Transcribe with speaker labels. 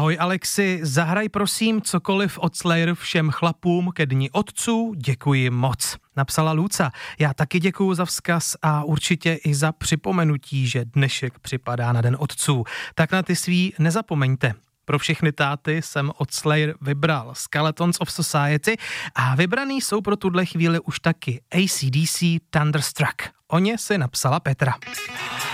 Speaker 1: Ahoj Alexi, zahraj prosím cokoliv od Slayer všem chlapům ke dni otců, děkuji moc. Napsala Luca, já taky děkuju za vzkaz a určitě i za připomenutí, že dnešek připadá na den otců. Tak na ty svý nezapomeňte. Pro všechny táty jsem od Slayer vybral Skeletons of Society a vybraný jsou pro tuhle chvíli už taky AC/DC Thunderstruck. O ně si napsala Petra.